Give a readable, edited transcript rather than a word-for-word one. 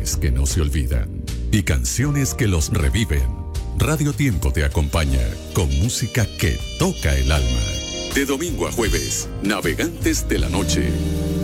canciones que no se olvidan y canciones que los reviven. Radio Tiempo te acompaña con música que toca el alma. De domingo a jueves, Navegantes de la Noche.